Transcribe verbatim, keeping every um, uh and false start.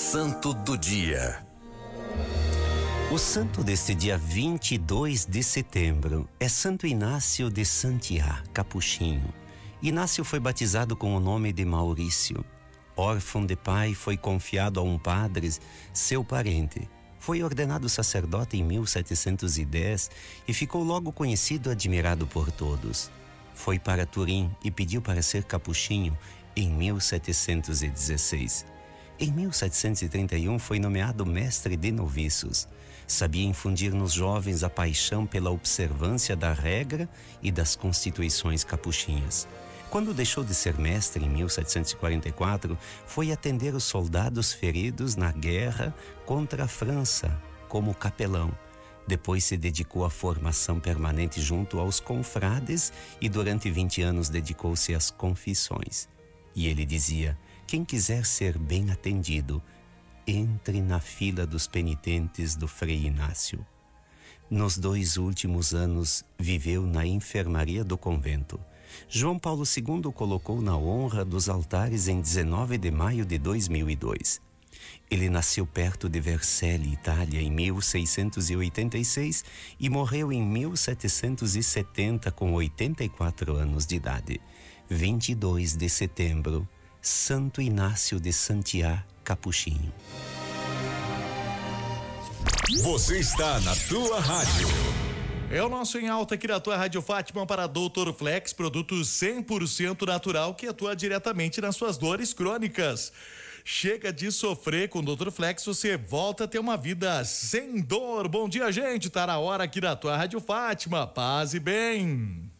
Santo do dia. O santo deste dia vinte e dois de setembro é Santo Inácio de Santiá, capuchinho. Inácio foi batizado com o nome de Maurício. Órfão de pai, foi confiado a um padre, seu parente. Foi ordenado sacerdote em mil setecentos e dez e ficou logo conhecido e admirado por todos. Foi para Turim e pediu para ser capuchinho em mil setecentos e dezesseis. Em mil setecentos e trinta e um foi nomeado mestre de noviços. Sabia infundir nos jovens a paixão pela observância da regra e das constituições capuchinhas. Quando deixou de ser mestre em mil setecentos e quarenta e quatro, foi atender os soldados feridos na guerra contra a França como capelão. Depois se dedicou à formação permanente junto aos confrades e durante vinte anos dedicou-se às confissões. E ele dizia: quem quiser ser bem atendido, entre na fila dos penitentes do Frei Inácio. Nos dois últimos anos, viveu na enfermaria do convento. João Paulo segundo o colocou na honra dos altares em dezenove de maio de dois mil e dois. Ele nasceu perto de Vercelli, Itália, em mil seiscentos e oitenta e seis e morreu em mil setecentos e setenta com oitenta e quatro anos de idade. vinte e dois de setembro, Santo Inácio de Santiá, capuchinho. Você está na tua rádio. É o nosso Em Alta aqui da tua Rádio Fátima para doutor Flex, produto cem por cento natural que atua diretamente nas suas dores crônicas. Chega de sofrer com o doutor Flex, você volta a ter uma vida sem dor. Bom dia, gente, tá na hora aqui da tua Rádio Fátima. Paz e bem.